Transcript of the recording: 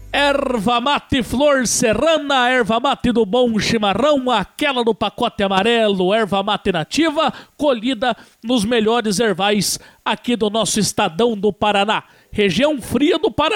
Erva mate flor serrana, erva mate do bom chimarrão, aquela do pacote amarelo, erva mate nativa, colhida nos melhores ervais aqui do nosso estadão do Paraná, região fria do Paraná.